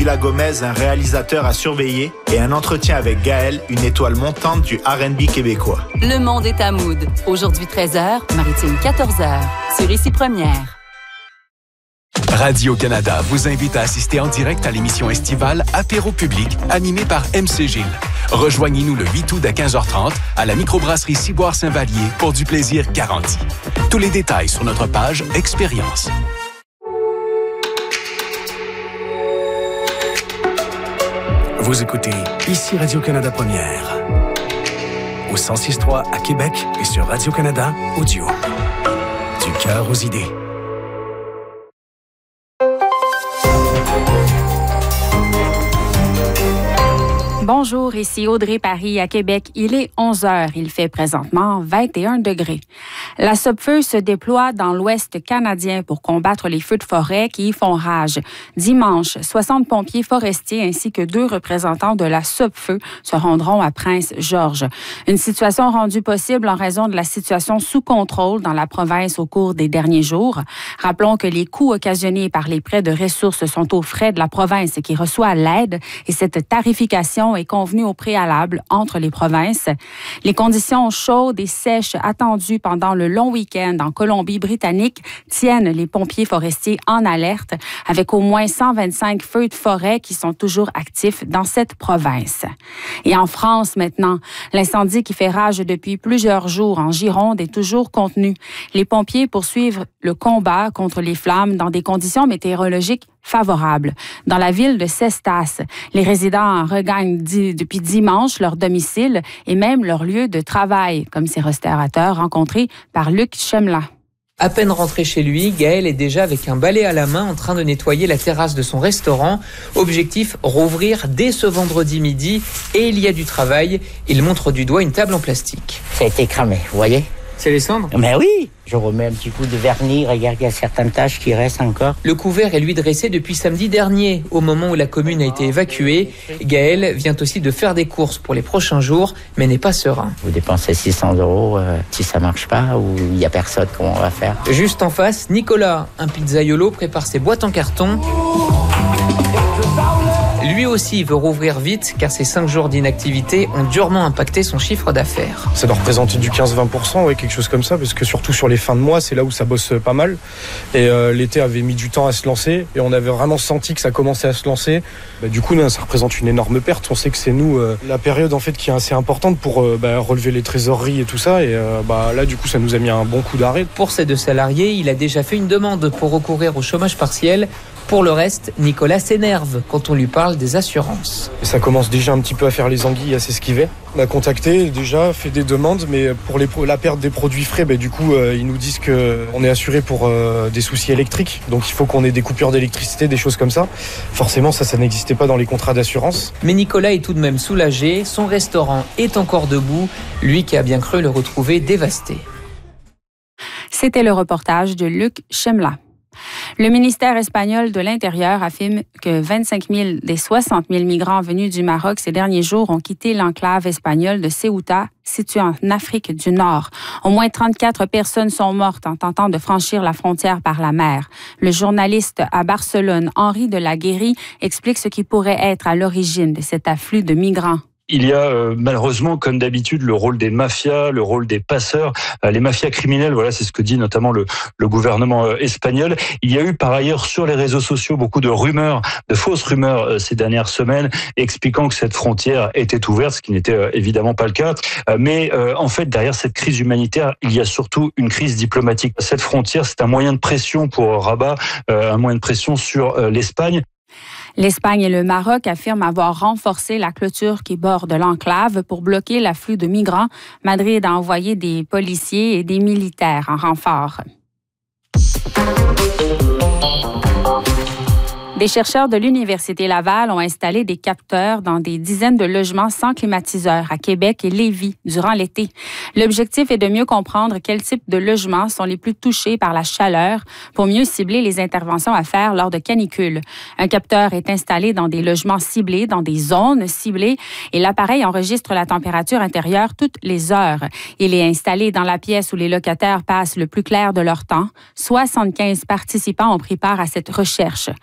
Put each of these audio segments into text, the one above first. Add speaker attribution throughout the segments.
Speaker 1: Sheila Gomez, un réalisateur à surveiller, et un entretien avec Gaël, une étoile montante du R&B québécois.
Speaker 2: Le monde est à Mood. Aujourd'hui 13h, Maritime 14h, sur Ici Première.
Speaker 3: Radio-Canada vous invite à assister en direct à l'émission estivale Apéro public, animée par MC Gilles. Rejoignez-nous le 8 août à 15h30 à la microbrasserie Ciboire-Saint-Vallier pour du plaisir garanti. Tous les détails sur notre page Expérience. Vous écoutez Ici Radio-Canada Première. Au 106.3 à Québec et sur Radio-Canada Audio. Du cœur aux idées.
Speaker 4: Bonjour, ici Audrey Paris à Québec. Il est 11h. Il fait présentement 21 degrés. La Sopfeu se déploie dans l'Ouest canadien pour combattre les feux de forêt qui y font rage. Dimanche, 60 pompiers forestiers ainsi que 2 représentants de la Sopfeu se rendront à Prince-Georges. Une situation rendue possible en raison de la situation sous contrôle dans la province au cours des derniers jours. Rappelons que les coûts occasionnés par les prêts de ressources sont aux frais de la province qui reçoit l'aide et cette tarification est convenue au préalable entre les provinces. Les conditions chaudes et sèches attendues pendant le long week-end en Colombie-Britannique tiennent les pompiers forestiers en alerte avec au moins 125 feux de forêt qui sont toujours actifs dans cette province. Et en France maintenant, l'incendie qui fait rage depuis plusieurs jours en Gironde est toujours contenu. Les pompiers poursuivent le combat contre les flammes dans des conditions météorologiques favorables. Dans la ville de Cestas, les résidents regagnent depuis dimanche leur domicile et même leur lieu de travail, comme ces restaurateurs rencontrés par Luc Chemla.
Speaker 5: À peine rentré chez lui, Gaël est déjà avec un balai à la main en train de nettoyer la terrasse de son restaurant. Objectif, rouvrir dès ce vendredi midi. Et il y a du travail. Il montre du doigt une table en plastique.
Speaker 6: Ça a été cramé, vous voyez ?
Speaker 5: C'est les cendres ?
Speaker 6: Mais oui, je remets un petit coup de vernis, regarde, il y a certaines taches qui restent encore.
Speaker 5: Le couvert est lui dressé depuis samedi dernier, au moment où la commune a été évacuée. Gaël vient aussi de faire des courses pour les prochains jours, mais n'est pas serein.
Speaker 6: Vous dépensez 600 €, si ça marche pas ou il y a personne, comment on va faire ?
Speaker 5: Juste en face, Nicolas, un pizzaiolo, prépare ses boîtes en carton. Lui aussi veut rouvrir vite car ces 5 jours d'inactivité ont durement impacté son chiffre d'affaires.
Speaker 7: Ça doit représenter du 15-20%, ouais, quelque chose comme ça, parce que surtout sur les fins de mois, c'est là où ça bosse pas mal. Et l'été avait mis du temps à se lancer et on avait vraiment senti que ça commençait à se lancer. Du coup, ça représente une énorme perte. On sait que c'est nous, la période en fait qui est assez importante pour relever les trésoreries et tout ça. Et là, du coup, ça nous a mis un bon coup d'arrêt.
Speaker 5: Pour ces 2 salariés, il a déjà fait une demande pour recourir au chômage partiel. Pour le reste, Nicolas s'énerve quand on lui parle des assurances.
Speaker 7: Et ça commence déjà un petit peu à faire les anguilles, à s'esquiver. On a contacté, déjà fait des demandes, mais pour la perte des produits frais, du coup, ils nous disent qu'on est assuré pour des soucis électriques. Donc il faut qu'on ait des coupures d'électricité, des choses comme ça. Forcément, ça n'existait pas dans les contrats d'assurance.
Speaker 5: Mais Nicolas est tout de même soulagé. Son restaurant est encore debout. Lui qui a bien cru le retrouver dévasté.
Speaker 4: C'était le reportage de Luc Chemla. Le ministère espagnol de l'Intérieur affirme que 25 000 des 60 000 migrants venus du Maroc ces derniers jours ont quitté l'enclave espagnole de Ceuta, située en Afrique du Nord. Au moins 34 personnes sont mortes en tentant de franchir la frontière par la mer. Le journaliste à Barcelone, Henri de la Guérie, explique ce qui pourrait être à l'origine de cet afflux de migrants.
Speaker 8: Il y a malheureusement, comme d'habitude, le rôle des mafias, le rôle des passeurs, les mafias criminelles. Voilà, c'est ce que dit notamment le gouvernement espagnol. Il y a eu par ailleurs sur les réseaux sociaux beaucoup de rumeurs, de fausses rumeurs ces dernières semaines, expliquant que cette frontière était ouverte, ce qui n'était évidemment pas le cas. Mais en fait, derrière cette crise humanitaire, il y a surtout une crise diplomatique. Cette frontière, c'est un moyen de pression pour Rabat, un moyen de pression sur l'Espagne.
Speaker 4: L'Espagne et le Maroc affirment avoir renforcé la clôture qui borde l'enclave pour bloquer l'afflux de migrants. Madrid a envoyé des policiers et des militaires en renfort. Des chercheurs de l'Université Laval ont installé des capteurs dans des dizaines de logements sans climatiseur à Québec et Lévis durant l'été. L'objectif est de mieux comprendre quels types de logements sont les plus touchés par la chaleur pour mieux cibler les interventions à faire lors de canicules. Un capteur est installé dans des logements ciblés, dans des zones ciblées, et l'appareil enregistre la température intérieure toutes les heures. Il est installé dans la pièce où les locataires passent le plus clair de leur temps. 75 participants ont pris part à cette recherche. Le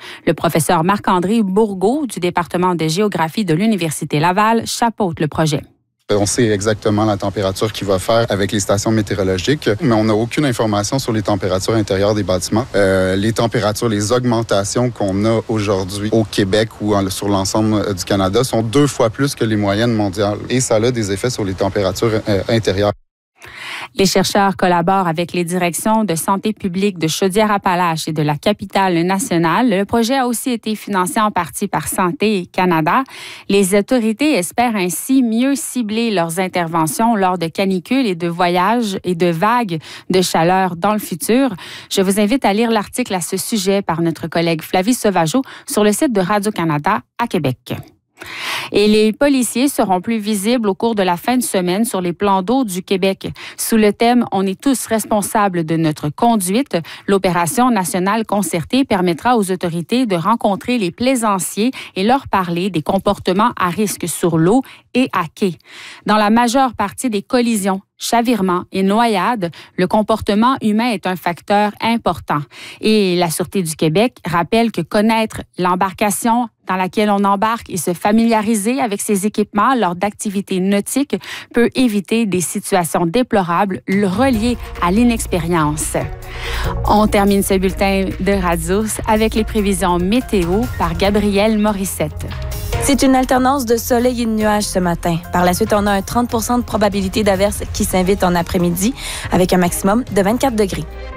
Speaker 4: Professeur Marc-André Bourgault du département de géographie de l'Université Laval chapeaute le projet.
Speaker 9: On sait exactement la température qu'il va faire avec les stations météorologiques, mais on n'a aucune information sur les températures intérieures des bâtiments. Les températures, les augmentations qu'on a aujourd'hui au Québec ou sur l'ensemble du Canada sont 2 fois plus que les moyennes mondiales. Et ça a des effets sur les températures intérieures.
Speaker 4: Les chercheurs collaborent avec les directions de santé publique de Chaudière-Appalaches et de la capitale nationale. Le projet a aussi été financé en partie par Santé Canada. Les autorités espèrent ainsi mieux cibler leurs interventions lors de canicules et de voyages et de vagues de chaleur dans le futur. Je vous invite à lire l'article à ce sujet par notre collègue Flavie Sauvageau sur le site de Radio-Canada à Québec. Et les policiers seront plus visibles au cours de la fin de semaine sur les plans d'eau du Québec. Sous le thème « On est tous responsables de notre conduite », l'opération nationale concertée permettra aux autorités de rencontrer les plaisanciers et leur parler des comportements à risque sur l'eau et à quai. Dans la majeure partie des collisions, chavirements et noyades, le comportement humain est un facteur important. Et la Sûreté du Québec rappelle que connaître l'embarcation dans laquelle on embarque et se familiariser avec ces équipements lors d'activités nautiques peut éviter des situations déplorables reliées à l'inexpérience. On termine ce bulletin de radio avec les prévisions météo par Gabrielle Morissette.
Speaker 10: C'est une alternance de soleil et de nuages ce matin. Par la suite, on a un 30 % de probabilité d'averse qui s'invite en après-midi avec un maximum de 24 degrés.